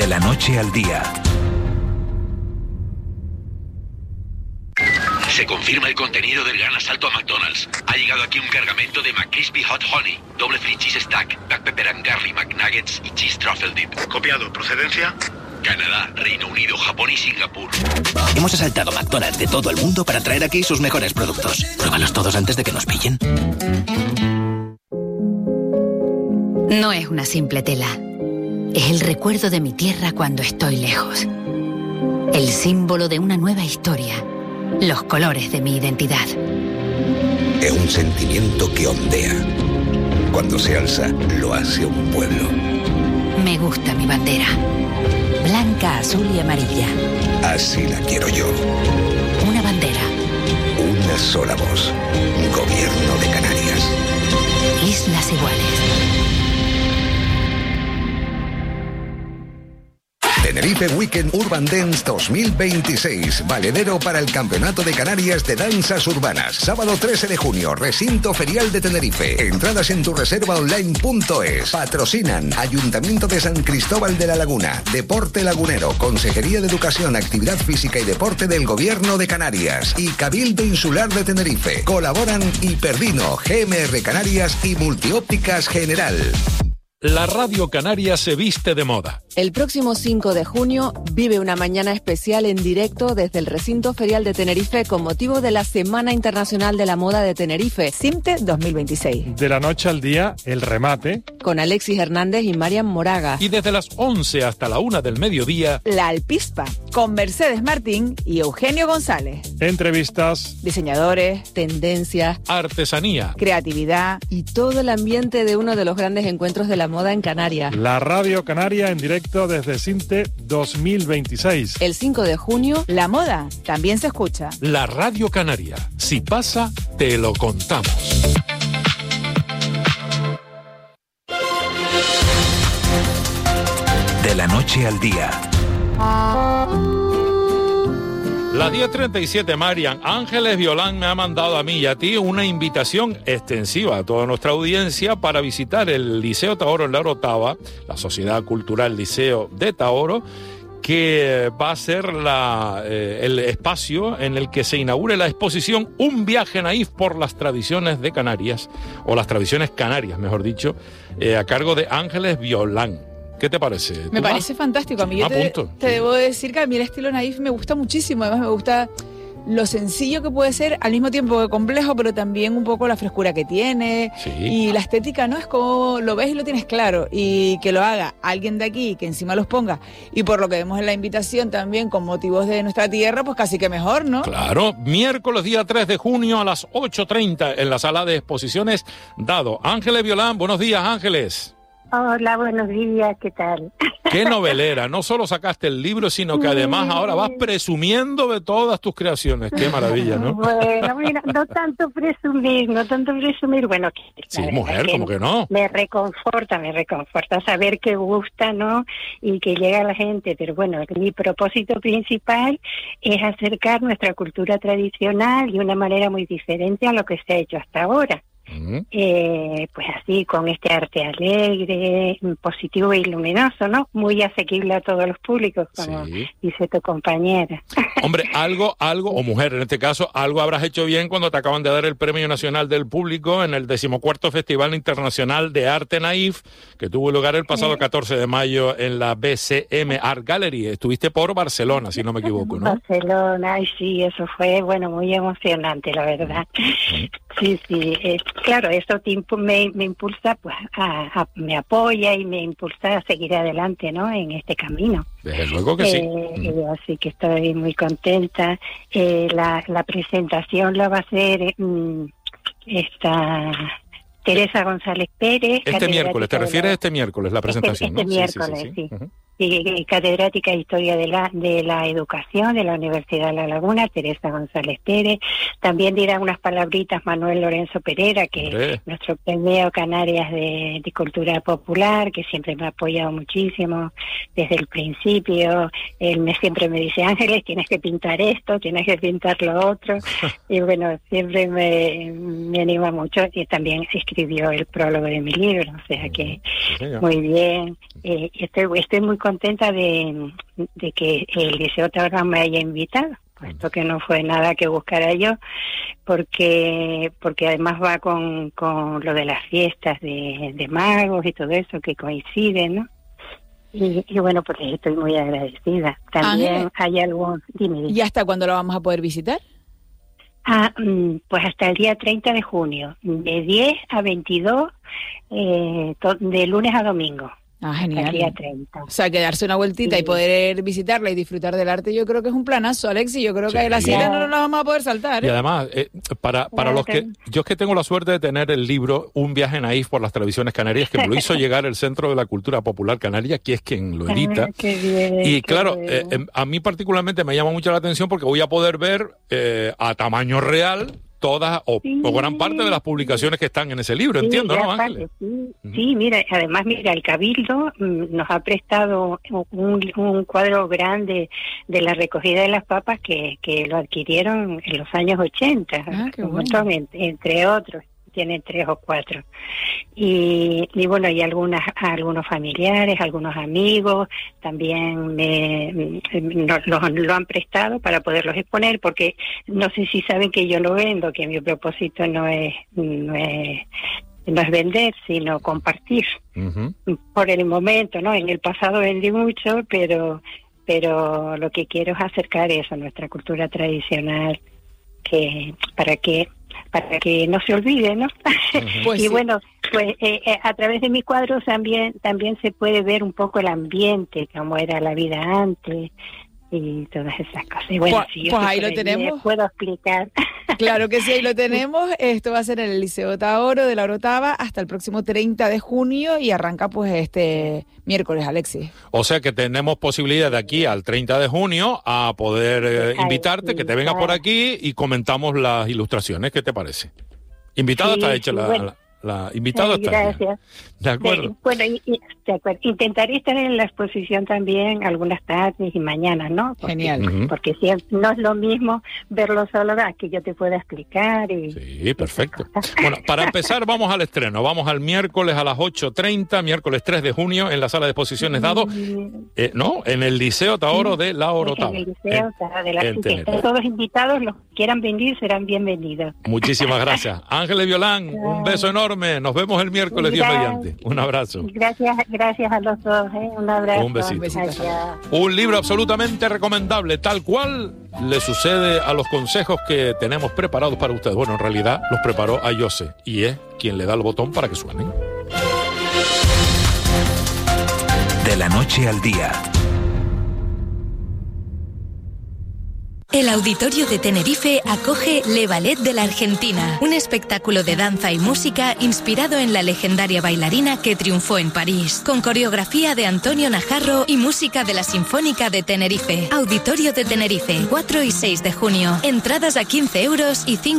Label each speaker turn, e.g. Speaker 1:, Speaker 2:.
Speaker 1: De la noche al día.
Speaker 2: Se confirma el contenido del gran asalto a McDonald's. Ha llegado aquí un cargamento de McCrispy Hot Honey, doble free cheese stack, black pepper and garlic McNuggets y cheese truffle dip.
Speaker 3: Copiado. ¿Procedencia?
Speaker 2: Canadá, Reino Unido, Japón y Singapur.
Speaker 4: Hemos asaltado McDonald's de todo el mundo para traer aquí sus mejores productos. Pruébalos todos antes de que nos pillen.
Speaker 5: No es una simple tela. Es el recuerdo de mi tierra cuando estoy lejos. El símbolo de una nueva historia. Los colores de mi identidad.
Speaker 6: Es un sentimiento que ondea. Cuando se alza, lo hace un pueblo.
Speaker 5: Me gusta mi bandera. Blanca, azul y amarilla.
Speaker 6: Así la quiero yo.
Speaker 5: Una bandera.
Speaker 6: Una sola voz. Gobierno de Canarias.
Speaker 5: Islas Iguales.
Speaker 6: Tenerife Weekend Urban Dance 2026, valedero para el Campeonato de Canarias de Danzas Urbanas. Sábado 13 de junio, Recinto Ferial de Tenerife. Entradas en tureservaonline.es. Patrocinan Ayuntamiento de San Cristóbal de la Laguna, Deporte Lagunero, Consejería de Educación, Actividad Física y Deporte del Gobierno de Canarias y Cabildo Insular de Tenerife. Colaboran Hiperdino, GMR Canarias y Multiópticas General.
Speaker 7: La Radio Canaria se viste de moda.
Speaker 8: El próximo 5 de junio vive una mañana especial en directo desde el Recinto Ferial de Tenerife con motivo de la Semana Internacional de la Moda de Tenerife, CIMTE 2026.
Speaker 9: De la noche al día, el remate.
Speaker 8: Con Alexis Hernández y Marian Moraga.
Speaker 7: Y desde las 11 hasta la 1 del mediodía,
Speaker 10: La Alpispa, con Mercedes Martín y Eugenio González.
Speaker 9: Entrevistas.
Speaker 8: Diseñadores, tendencias,
Speaker 7: artesanía,
Speaker 10: creatividad
Speaker 8: y todo el ambiente de uno de los grandes encuentros de la moda en Canarias.
Speaker 9: La Radio Canaria en directo desde CIMTE 2026.
Speaker 8: El 5 de junio,
Speaker 10: la moda también se escucha.
Speaker 7: La Radio Canaria. Si pasa, te lo contamos.
Speaker 1: De la noche al día.
Speaker 7: La 10:37, Marian. Ángeles Violán me ha mandado a mí y a ti una invitación extensiva a toda nuestra audiencia para visitar el Liceo Tahoro en La Orotava, la Sociedad Cultural Liceo de Tahoro, que va a ser el espacio en el que se inaugure la exposición Un viaje naif por las tradiciones de Canarias, o las tradiciones canarias, mejor dicho, a cargo de Ángeles Violán. ¿Qué te parece?
Speaker 10: Me parece fantástico. A mí yo te debo decir que a mí el estilo naif me gusta muchísimo. Además me gusta lo sencillo que puede ser, al mismo tiempo que complejo, pero también un poco la frescura que tiene.
Speaker 7: Sí.
Speaker 10: Y la estética, ¿no? Es como lo ves y lo tienes claro. Y que lo haga alguien de aquí, que encima los ponga. Y por lo que vemos en la invitación también, con motivos de nuestra tierra, pues casi que mejor, ¿no?
Speaker 7: Claro. Miércoles día 3 de junio a las 8:30 en la sala de exposiciones Dado. Ángeles Violán, buenos días, Ángeles.
Speaker 11: Hola, buenos días, ¿qué tal?
Speaker 7: Qué novelera, no solo sacaste el libro, sino que además ahora vas presumiendo de todas tus creaciones. Qué maravilla, ¿no?
Speaker 11: Bueno, mira, no tanto presumir, bueno,
Speaker 7: sí, mujer, ¿cómo que no?
Speaker 11: Me reconforta saber que gusta, ¿no? Y que llega a la gente, pero bueno, mi propósito principal es acercar nuestra cultura tradicional de una manera muy diferente a lo que se ha hecho hasta ahora. Pues así, con este arte alegre, positivo y luminoso, ¿no? Muy asequible a todos los públicos, como dice tu compañera.
Speaker 7: Hombre, algo, o mujer en este caso, algo habrás hecho bien cuando te acaban de dar el Premio Nacional del Público en el 14º Festival Internacional de Arte Naif, que tuvo lugar el pasado 14 de mayo en la BCM Art Gallery. Estuviste por Barcelona, si no me equivoco, ¿no?
Speaker 11: Barcelona, y sí, eso fue, bueno, muy emocionante, la verdad. Sí, claro, eso me impulsa, pues, me apoya y me impulsa a seguir adelante, ¿no? En este camino.
Speaker 7: Desde luego que sí.
Speaker 11: Así que estoy muy contenta. La presentación la va a hacer Teresa González Pérez.
Speaker 7: Este miércoles, ¿te refieres a este miércoles la presentación?
Speaker 11: Este miércoles, sí. Uh-huh. Y catedrática de Historia de la Educación de la Universidad de La Laguna, Teresa González Pérez. También dirá unas palabritas Manuel Lorenzo Pereira, que es nuestro premio Canarias de Cultura Popular, que siempre me ha apoyado muchísimo desde el principio. Él siempre me dice, Ángeles, tienes que pintar esto, tienes que pintar lo otro. Y bueno, siempre me anima mucho. Y también escribió el prólogo de mi libro, o sea que muy bien. Estoy muy contenta de que el Liceo Tauro me haya invitado, puesto que no fue nada que buscara yo, porque además va con lo de las fiestas de magos y todo eso que coinciden, ¿no? Y bueno, pues estoy muy agradecida. También hay algo... Dime.
Speaker 10: ¿Y hasta cuándo lo vamos a poder visitar?
Speaker 11: Pues hasta el día 30 de junio, de 10 a 22, de lunes a domingo.
Speaker 10: Genial.
Speaker 11: El día 30.
Speaker 10: O sea, que darse una vueltita y poder visitarla y disfrutar del arte, yo creo que es un planazo, Alexis. Yo creo que la cita no nos vamos a poder saltar, ¿eh?
Speaker 7: Y además, para los que... Yo es que tengo la suerte de tener el libro Un viaje naif por las televisiones canarias, que me lo hizo llegar el Centro de la Cultura Popular Canaria, que es quien lo edita.
Speaker 11: Qué bien,
Speaker 7: y claro, a mí particularmente me llama mucho la atención porque voy a poder ver a tamaño real todas o gran parte de las publicaciones que están en ese libro, entiendo, ¿no, Ángeles?
Speaker 11: Sí, mira, además, el Cabildo nos ha prestado un cuadro grande de la recogida de las papas que lo adquirieron en los años 80, un montón, entre otros. Tiene 3 o 4. Y bueno, y algunos familiares, algunos amigos también lo han prestado para poderlos exponer, porque no sé si saben que yo lo vendo, que mi propósito no es vender, sino compartir. Por el momento, ¿no? En el pasado vendí mucho, pero lo que quiero es acercar eso, nuestra cultura tradicional, para que no se olvide, ¿no?
Speaker 10: Pues
Speaker 11: y bueno, pues a través de mis cuadros también se puede ver un poco el ambiente, cómo era la vida antes y todas esas cosas. Y bueno,
Speaker 10: pues ahí lo tenemos.
Speaker 11: Puedo explicar.
Speaker 10: Claro que sí, ahí lo tenemos. Esto va a ser en el Liceo Tauro de la Orotava hasta el próximo 30 de junio y arranca pues este miércoles, Alexis.
Speaker 7: O sea que tenemos posibilidad de aquí al 30 de junio a poder invitarte, que te vengas por aquí y comentamos las ilustraciones. ¿Qué te parece? Invitada está hecha la invitada está.
Speaker 11: Gracias.
Speaker 7: De acuerdo.
Speaker 11: Bueno, de acuerdo. Intentaré estar en la exposición también algunas tardes y mañanas, ¿no?
Speaker 10: Genial.
Speaker 11: Porque siempre no es lo mismo verlo solo que yo te pueda explicar.
Speaker 7: Sí, perfecto. Bueno, para empezar vamos al estreno. Vamos al miércoles a las 8:30, miércoles 3 de junio, en la sala de exposiciones Dado, en el Liceo Tauro de la Orotava.
Speaker 11: En el Liceo Tauro de la Orotava. Están todos invitados, los que quieran venir serán bienvenidos.
Speaker 7: Muchísimas gracias. Ángeles Violán, un beso enorme. Nos vemos el miércoles, Dios mediante. Un abrazo.
Speaker 11: Gracias a los dos. Un abrazo.
Speaker 7: Un besito. Un libro absolutamente recomendable, tal cual le sucede a los consejos que tenemos preparados para ustedes. Bueno, en realidad los preparó Ayose y es quien le da el botón para que suenen.
Speaker 1: De la noche al día.
Speaker 3: El Auditorio de Tenerife acoge Le Ballet de la Argentina, un espectáculo de danza y música inspirado en la legendaria bailarina que triunfó en París, con coreografía de Antonio Najarro y música de la Sinfónica de Tenerife. Auditorio de Tenerife, 4 y 6 de junio. Entradas a 15 € y 5